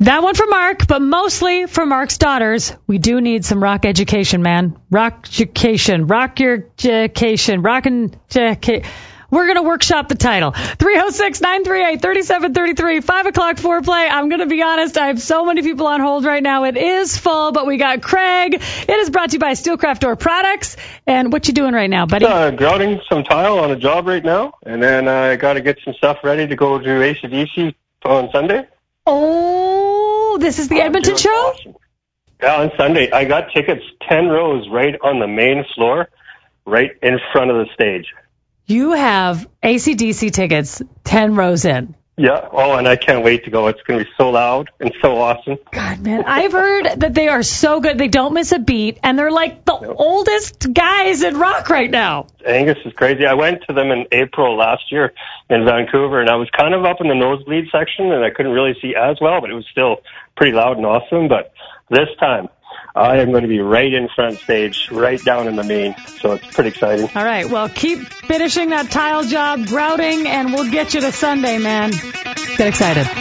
That one for Mark, but mostly for Mark's daughters. We do need some rock education, man. Rock education. Rock your education. Rockin' education. We're going to workshop the title. 306-938-3733. 5 o'clock foreplay. I'm going to be honest. I have so many people on hold right now. It is full, but we got Craig. It is brought to you by Steelcraft Door Products. And what you doing right now, buddy? Grouting some tile on a job right now. And then I got to get some stuff ready to go to AC/DC on Sunday. Oh, this is the Edmonton show? Awesome. Yeah, on Sunday. I got tickets 10 rows right on the main floor, right in front of the stage. You have AC/DC tickets 10 rows in. Yeah. Oh, and I can't wait to go. It's going to be so loud and so awesome. God, man. I've heard that they are so good. They don't miss a beat, and they're like the oldest guys in rock right now. Angus is crazy. I went to them in April last year in Vancouver, and I was kind of up in the nosebleed section, and I couldn't really see as well, but it was still pretty loud and awesome. But this time, I am going to be right in front stage, right down in the main, so it's pretty exciting. All right, well, keep finishing that tile job, grouting, and we'll get you to Sunday, man. Get excited.